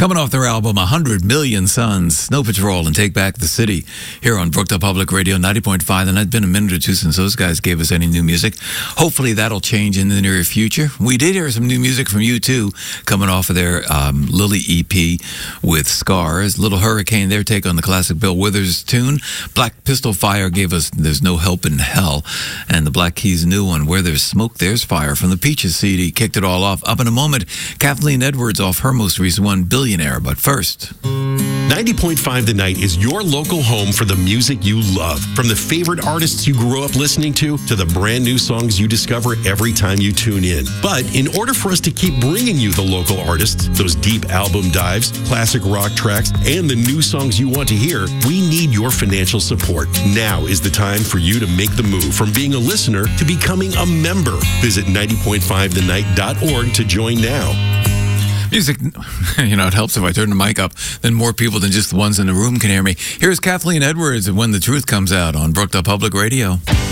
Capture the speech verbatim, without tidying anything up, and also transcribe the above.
Coming off their album, one hundred million Suns, Snow Patrol and Take Back the City, here on Brookdale Public Radio, ninety point five. And it's been a minute or two since those guys gave us any new music. Hopefully that'll change in the near future. We did hear some new music from U two coming off of their um, Lily E P with Scars. Little Hurricane, their take on the classic Bill Withers tune. Black Pistol Fire gave us There's No Help in Hell. And the Black Keys' new one, Where There's Smoke, There's Fire, from the Peaches C D, kicked it all off. Up in a moment, Kathleen Edwards off her most recent one, Billionaire. But first, ninety point five The Night is your local home for the music you love. From the favorite artists you grew up listening to, to the brand new songs you discover every time you tune in. But in order for us to keep bringing you the local artists, those deep album dives, classic rock tracks, and the new songs you want to hear, we need your financial support. Now is the time for you to make the move from being a listener to becoming a member. Visit ninety point five the night dot org to join now. Music, you know, it helps if I turn the mic up, then more people than just the ones in the room can hear me. Here's Kathleen Edwards and When the Truth Comes Out on Brookdale Public Radio.